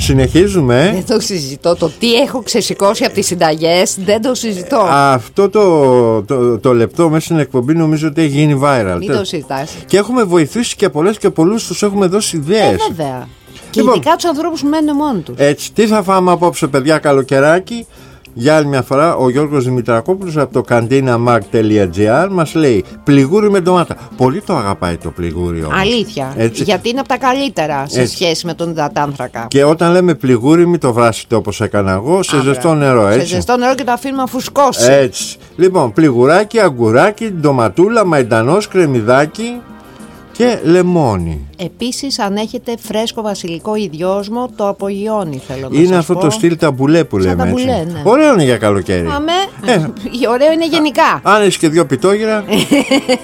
Συνεχίζουμε. Δεν το συζητώ. Το τι έχω ξεσηκώσει από τις συνταγές δεν το συζητώ. Αυτό το λεπτό μέσα στην εκπομπή νομίζω ότι έχει γίνει viral. Μην το συζητάς. Και έχουμε βοηθήσει και πολλές και πολλούς, τους έχουμε δώσει ιδέες. Βέβαια. Και ειδικά τους ανθρώπους που μένουν μόνοι τους. Έτσι, τι θα φάμε απόψε, παιδιά, καλοκαιράκι? Για άλλη μια φορά, ο Γιώργος Δημητρακόπουλος από το cantinamag.gr μας λέει πληγούρι με ντομάτα. Πολύ το αγαπάει το πληγούρι όμως. Αλήθεια. Έτσι. Γιατί είναι από τα καλύτερα σε σχέση με τον υδατάνθρακα. Και όταν λέμε πληγούρι, μην το βράσετε όπως έκανα εγώ, σε ζεστό νερό, έτσι. Σε ζεστό νερό και το αφήνουμε να φουσκώσει. Έτσι. Λοιπόν, πληγουράκι, αγκουράκι, ντοματούλα, μαϊντανός, κρεμμυδάκι και λεμόνι. Επίσης, αν έχετε φρέσκο βασιλικό ιδιόσμο, το απογειώνει, θέλω να Είναι σας αυτό πω. το στυλ ταμπουλέ που λέμε, ταμπουλέ, έτσι. ναι. Ωραίο είναι για καλοκαίρι. Αμέ, ωραίο είναι γενικά. Αν έχεις και 2 πιτόγυρα.